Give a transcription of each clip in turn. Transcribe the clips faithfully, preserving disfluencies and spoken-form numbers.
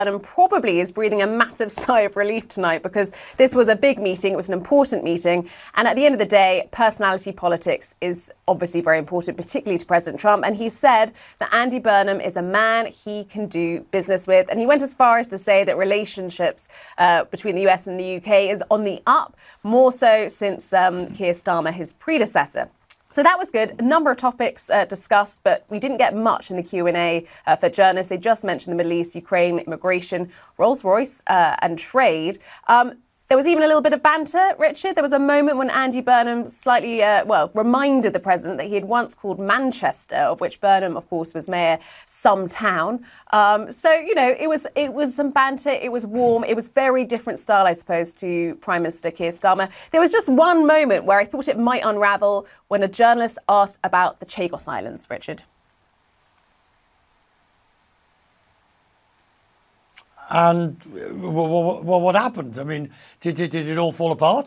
And probably is breathing a massive sigh of relief tonight, because this was a big meeting, it was an important meeting, and at the end of the day, personality politics is obviously very important, particularly to President Trump, and he said that Andy Burnham is a man he can do business with, and he went as far as to say that relationships uh, between the U S and the U K is on the up, more so since um, Keir Starmer, his predecessor. So that was good. A number of topics uh, discussed, but we didn't get much in the Q and A uh, for journalists. They just mentioned the Middle East, Ukraine, immigration, Rolls-Royce uh, and trade. Um, There was even a little bit of banter, Richard. There was a moment when Andy Burnham slightly, uh, well, reminded the president that he had once called Manchester, of which Burnham, of course, was mayor, some town. Um, so, you know, it was it was some banter. It was warm. It was very different style, I suppose, to Prime Minister Keir Starmer. There was just one moment where I thought it might unravel when a journalist asked about the Chagos Islands, Richard. And well, what happened? I mean, did, did, did it all fall apart?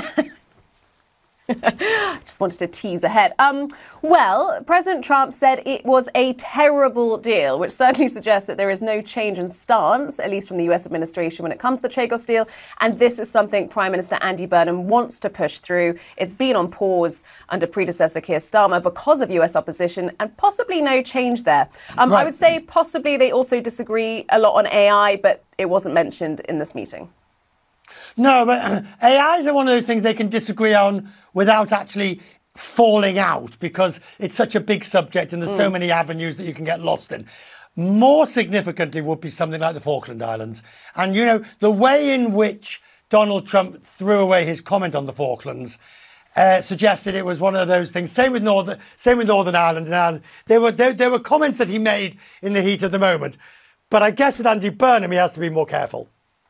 Just wanted to tease ahead. Um, well, President Trump said it was a terrible deal, which certainly suggests that there is no change in stance, at least from the U S administration, when it comes to the Chagos deal. And this is something Prime Minister Andy Burnham wants to push through. It's been on pause under predecessor Keir Starmer because of U S opposition, and possibly no change there. Um, right. I would say possibly they also disagree a lot on A I, but it wasn't mentioned in this meeting. No, but A Is are one of those things they can disagree on without actually falling out, because it's such a big subject and there's mm. so many avenues that you can get lost in. More significantly would be something like the Falkland Islands. And, you know, the way in which Donald Trump threw away his comment on the Falklands uh, suggested it was one of those things. Same with Northern, same with Northern Ireland. And Ireland. There were, there, there were comments that he made in the heat of the moment. But I guess with Andy Burnham, he has to be more careful.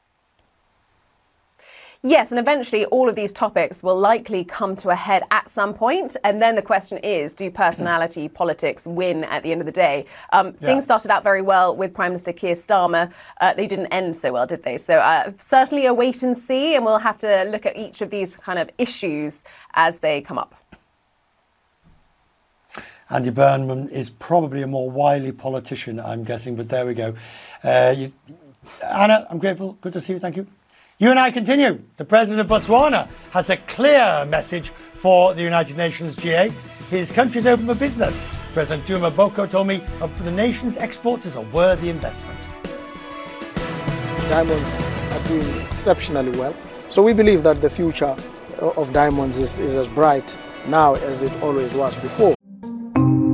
Yes, and eventually all of these topics will likely come to a head at some point. And then the question is, do personality politics win at the end of the day? Um, yeah. Things started out very well with Prime Minister Keir Starmer. Uh, they didn't end so well, did they? So uh, certainly a wait and see, and we'll have to look at each of these kind of issues as they come up. Andy Burnham is probably a more wily politician, I'm guessing, but there we go. Uh, you, Anna, I'm grateful. Good to see you. Thank you. You and I continue. The president of Botswana has a clear message for the United Nations G A. His country is open for business. President Duma Boko told me of the nation's exports is a worthy investment. Diamonds are doing exceptionally well. So we believe that the future of diamonds is, is as bright now as it always was before.